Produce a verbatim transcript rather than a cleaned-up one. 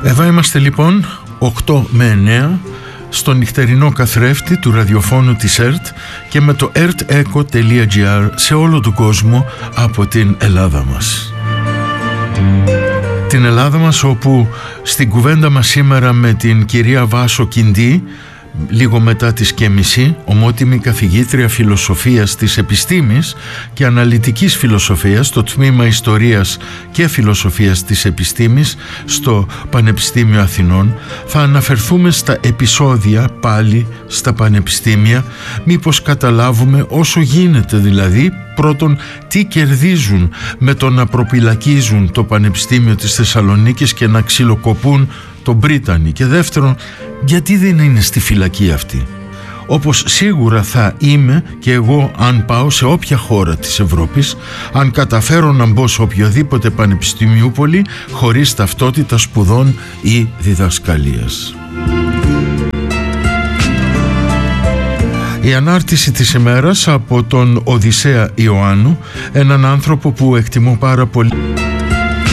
Εδώ είμαστε λοιπόν οκτώ με εννέα στο νυχτερινό καθρέφτη του ραδιοφώνου της ΕΡΤ και με το ερτ-εκο τελεία τζι άρ σε όλο τον κόσμο από την Ελλάδα μας. Την Ελλάδα μας, όπου στην κουβέντα μας σήμερα με την κυρία Βάσο Κιντή, λίγο μετά τις και μισή, ομότιμη καθηγήτρια φιλοσοφίας της επιστήμης και αναλυτικής φιλοσοφίας στο τμήμα Ιστορίας και Φιλοσοφίας της Επιστήμης στο Πανεπιστήμιο Αθηνών, θα αναφερθούμε στα επεισόδια πάλι στα πανεπιστήμια, μήπως καταλάβουμε όσο γίνεται, δηλαδή πρώτον τι κερδίζουν με το να προπυλακίζουν το Πανεπιστήμιο της Θεσσαλονίκης και να ξυλοκοπούν τον Μπρίτανη, και δεύτερον γιατί δεν είναι στη φυλακή αυτή, όπως σίγουρα θα είμαι και εγώ αν πάω σε όποια χώρα της Ευρώπης, αν καταφέρω να μπω σε οποιοδήποτε πανεπιστημιούπολη χωρίς ταυτότητα σπουδών ή διδασκαλίας. Η ανάρτηση της ημέρας από τον Οδυσσέα Ιωάννου, έναν άνθρωπο που εκτιμώ πάρα πολύ.